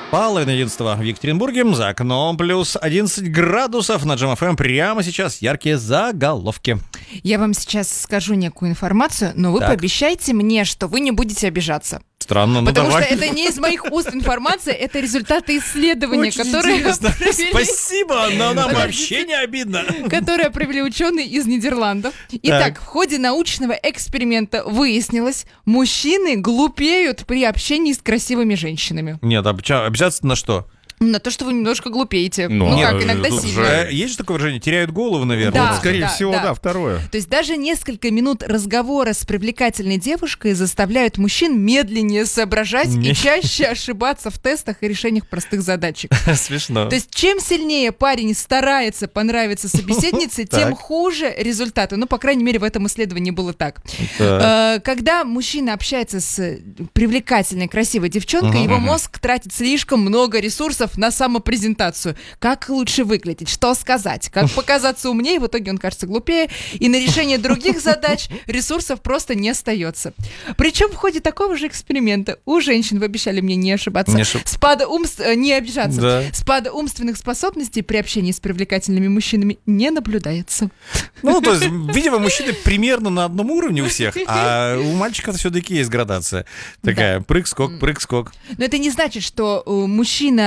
Половина 11 в Екатеринбурге, за окном плюс 11 градусов. На Джем ФМ прямо сейчас яркие заголовки. Я вам сейчас скажу некую информацию, но вы пообещайте мне, что вы не будете обижаться. Странно, ну Потому давай. что это не из моих уст информация, это результаты исследования, Очень которые интересно. провели... Спасибо, но нам вообще не обидно. Которые провели ученые из Нидерландов. Итак, в ходе научного эксперимента выяснилось, мужчины глупеют при общении с красивыми женщинами. Нет, обижаться на что? На то, что вы немножко глупеете. Нет, как, иногда тут сильно. же есть же такое выражение, теряют голову, наверное. Да. Вот, Скорее всего, да, второе. То есть даже несколько минут разговора с привлекательной девушкой заставляют мужчин медленнее соображать и чаще ошибаться в тестах и решениях простых задачек. Смешно. То есть чем сильнее парень старается понравиться собеседнице, тем хуже результаты. Ну, по крайней мере, в этом исследовании было так. Когда мужчина общается с привлекательной, красивой девчонкой, его мозг тратит слишком много ресурсов на самопрезентацию. Как лучше выглядеть, что сказать, как показаться умнее, в итоге он кажется глупее, и на решение других задач ресурсов просто не остается. Причем в ходе такого же эксперимента у женщин, вы обещали мне не ошибаться, не обижаться, спада умственных способностей при общении с привлекательными мужчинами не наблюдается. Ну, то есть, видимо, мужчины примерно на одном уровне у всех, а у мальчиков все-таки есть градация. Такая прыг-скок, прыг-скок. Но это не значит, что у мужчин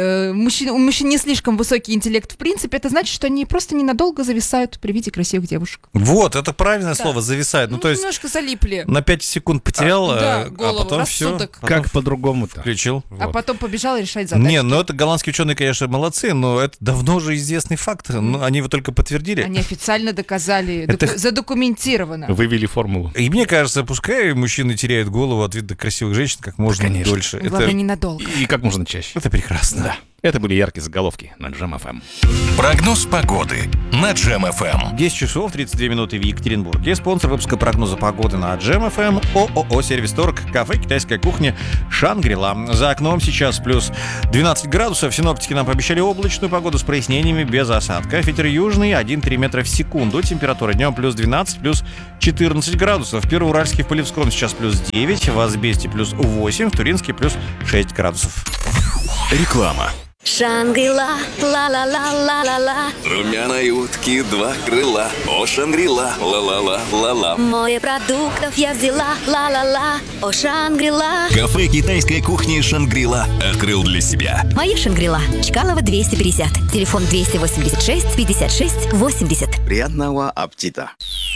не слишком высокий интеллект в принципе, это значит, что они просто ненадолго зависают при виде красивых девушек. Вот, это правильное слово, зависает. Ну, то есть немножко залипли. на 5 секунд потерял, голову, а потом рассудок. все. Как по-другому-то? Включил. А потом побежал решать задачи. Не, ну это голландские ученые, конечно, молодцы, но это давно уже известный факт. Они его только подтвердили. Они официально доказали, задокументировано. Вывели формулу. И мне кажется, пускай мужчины теряют голову от вида красивых женщин как можно дольше. Главное, ненадолго. И как можно чаще. Это прекрасно. Да. Это были яркие заголовки на Джем ФМ. Прогноз погоды на Джем ФМ. 10 часов 32 минуты в Екатеринбурге. Спонсор выпуска прогноза погоды на Джем ФМ ООО «Сервис Торг», кафе «Китайская кухня» «Шангри-Ла». За окном сейчас плюс 12 градусов. Синоптики нам пообещали облачную погоду с прояснениями без осадков. Ветер южный 1,3 метра в секунду. Температура днем плюс 12, плюс 14 градусов. В Первоуральске, в Полевском сейчас плюс 9, в Азбесте плюс 8, в Туринске плюс 6 градусов. Реклама. Шангри-Ла, ла-ла-ла-ла-ла-ла. Румяной утки два крыла. О, Шангри-Ла, ла-ла-ла-ла-ла. Море продуктов я взяла, ла-ла-ла. О, Шангри-Ла. Кафе китайской кухни «Шангри-Ла» открыл для себя. Моя Шангри-Ла. Чкалова 250. Телефон 286 56 80. Приятного аппетита!